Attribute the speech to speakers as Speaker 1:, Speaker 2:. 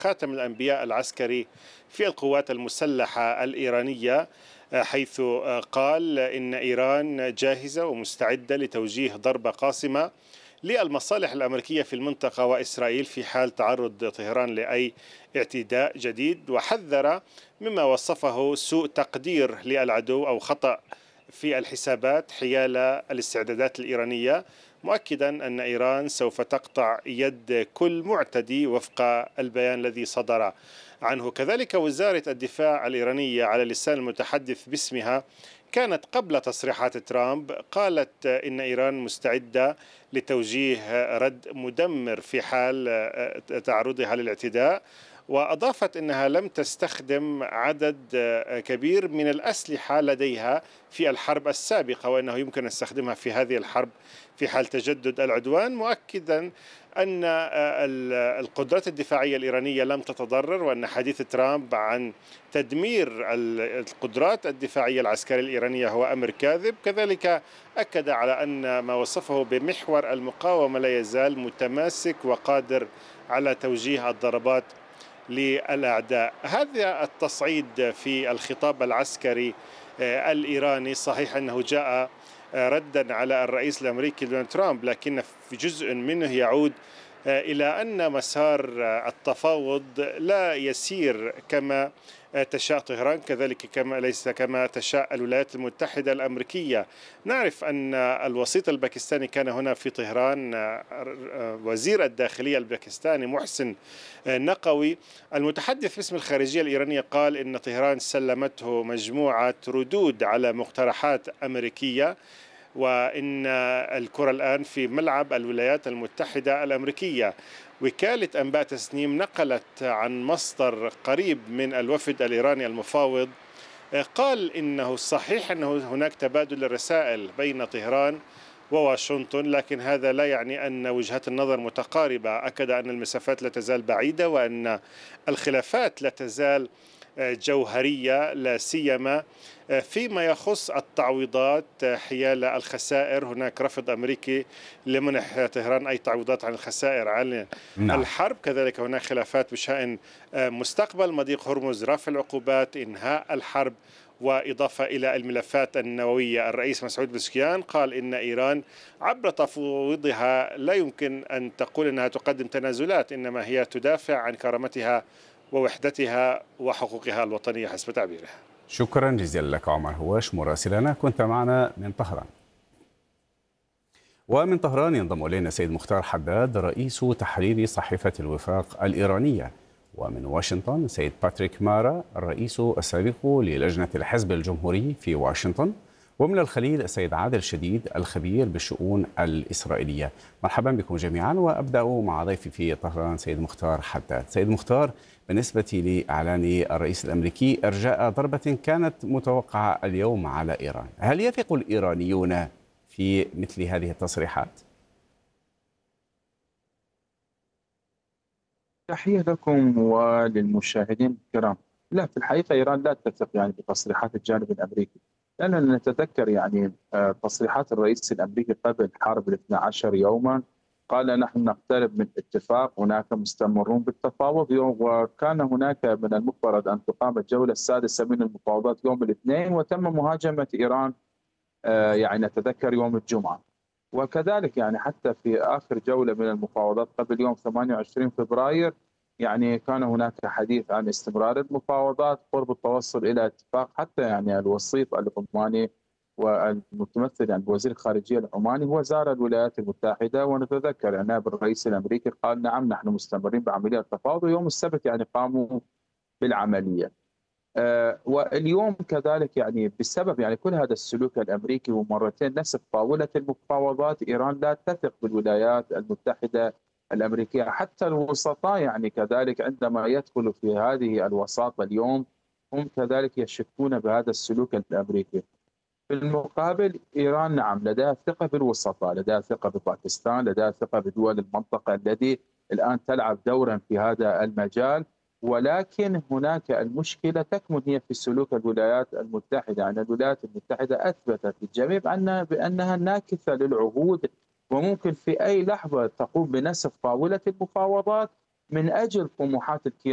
Speaker 1: خاتم الأنبياء العسكري في القوات المسلحة الإيرانية، حيث قال إن إيران جاهزة ومستعدة لتوجيه ضربة قاصمة للمصالح الأمريكية في المنطقة وإسرائيل في حال تعرض طهران لأي اعتداء جديد، وحذر مما وصفه سوء تقدير للعدو أو خطأ في الحسابات حيال الاستعدادات الإيرانية، مؤكدا أن إيران سوف تقطع يد كل معتدي وفق البيان الذي صدر عنه. كذلك وزارة الدفاع الإيرانية على لسان المتحدث باسمها كانت قبل تصريحات ترامب قالت إن إيران مستعدة لتوجيه رد مدمر في حال تعرضها للاعتداء، وأضافت أنها لم تستخدم عدد كبير من الأسلحة لديها في الحرب السابقة، وأنه يمكن أن تستخدمها في هذه الحرب في حال تجدد العدوان، مؤكدا أن القدرات الدفاعية الإيرانية لم تتضرر، وأن حديث ترامب عن تدمير القدرات الدفاعية العسكرية الإيرانية هو أمر كاذب. كذلك أكد على أن ما وصفه بمحور المقاومة لا يزال متماسك وقادر على توجيه الضربات للأعداء. هذا التصعيد في الخطاب العسكري الإيراني صحيح أنه جاء ردا على الرئيس الأمريكي دونالد ترامب، لكن في جزء منه يعود إلى أن مسار التفاوض لا يسير كما تشاء طهران، كذلك ليس كما تشاء الولايات المتحدة الأمريكية. نعرف أن الوسيط الباكستاني كان هنا في طهران، وزير الداخلية الباكستاني محسن نقوي. المتحدث باسم الخارجية الإيرانية قال إن طهران سلمته مجموعة ردود على مقترحات أمريكية، وإن الكرة الآن في ملعب الولايات المتحدة الأمريكية. وكالة أنباء تسنيم نقلت عن مصدر قريب من الوفد الإيراني المفاوض قال إنه صحيح أنه هناك تبادل الرسائل بين طهران وواشنطن، لكن هذا لا يعني أن وجهات النظر متقاربة. أكد أن المسافات لا تزال بعيدة، وأن الخلافات لا تزال جوهرية، لا سيما فيما يخص التعويضات حيال الخسائر. هناك رفض أمريكي لمنح طهران أي تعويضات عن الخسائر عن الحرب. كذلك هناك خلافات بشأن مستقبل مضيق هرمز، رفع العقوبات، إنهاء الحرب، وإضافة إلى الملفات النووية. الرئيس مسعود بزكيان قال إن إيران عبر تفاوضها لا يمكن أن تقول أنها تقدم تنازلات، إنما هي تدافع عن كرامتها ووحدتها وحقوقها الوطنية حسب تعبيره.
Speaker 2: شكرا جزيلا لك عمر هواش مراسلنا، كنت معنا من طهران. ومن طهران ينضم إلينا سيد مختار حداد رئيس تحرير صحيفة الوفاق الإيرانية، ومن واشنطن سيد باتريك مارا الرئيس السابق للجنة الحزب الجمهوري في واشنطن، ومن الخليل السيد عادل شديد الخبير بالشؤون الإسرائيلية. مرحبا بكم جميعا، وأبدأ مع ضيفي في طهران سيد مختار حداد. سيد مختار، بالنسبة لإعلان الرئيس الأمريكي إرجاء ضربة كانت متوقعة اليوم على إيران، هل يثق الإيرانيون في مثل هذه التصريحات؟
Speaker 3: تحية لكم وللمشاهدين الكرام. لا، في الحقيقة إيران لا تثق بتصريحات الجانب الأمريكي، لأننا نتذكر تصريحات الرئيس الأمريكي قبل حرب 12 يوما. قال نحن نقترب من اتفاق، هناك مستمرون بالتفاوض، وكان هناك من المفترض أن تقام الجولة السادسة من المفاوضات يوم الاثنين، وتم مهاجمة إيران نتذكر يوم الجمعة. وكذلك حتى في آخر جولة من المفاوضات قبل يوم 28 فبراير كان هناك حديث عن استمرار المفاوضات قرب التوصل إلى اتفاق. حتى الوسيط العماني والمتمثل بوزير الخارجية العماني هو زار الولايات المتحدة، ونتذكر نائب الرئيس الأمريكي قال نعم نحن مستمرين بعملية التفاوض، ويوم السبت قاموا بالعملية. واليوم كذلك بسبب كل هذا السلوك الامريكي، ومرتين نسف طاوله المفاوضات، ايران لا تثق بالولايات المتحده الامريكيه. حتى الوسطاء كذلك عندما يدخلوا في هذه الوساطه اليوم هم كذلك يشكون بهذا السلوك الامريكي. في المقابل ايران نعم لديها ثقه بالوسطاء، لديها ثقه بباكستان، لديها ثقه بدول المنطقه التي الان تلعب دورا في هذا المجال. ولكن هناك المشكلة تكمن هي في سلوك الولايات المتحدة. الولايات المتحدة أثبتت للجميع بأنها ناكثة للعهود، وممكن في أي لحظة تقوم بنسف طاولة المفاوضات من أجل طموحات الكيان